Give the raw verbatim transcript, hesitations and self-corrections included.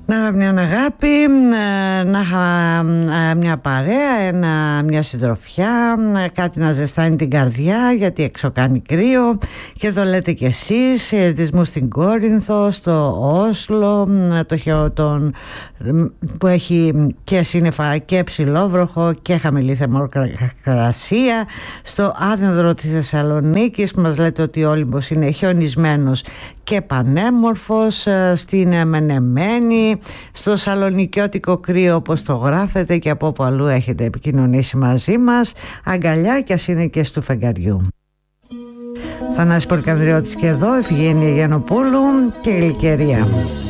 Να είχα μια αγάπη, να είχα μια παρέα, ένα, μια συντροφιά, κάτι να ζεστάνει την καρδιά, γιατί έξω κάνει κρύο και το λέτε κι εσείς. Χαιρετισμού στην Κόρινθο, στο Όσλο, το, τον, που έχει και σύννεφα και ψηλόβροχο και χαμηλή θερμοκρασία, στο άνεδρο της Θεσσαλονίκης που μας λέτε ότι ο Όλυμπος είναι χιονισμένος και πανέμορφος, στην Μενεμένη, στο σαλονικιώτικο κρύο όπως το γράφετε και από όπου αλλού έχετε επικοινωνήσει μαζί μας. Αγκαλιά κι ας είναι και στου φεγγαριού. Θανάσης Πολυκανδριώτης και εδώ, Ευγένεια Γιαννοπούλου και Γλυκερία.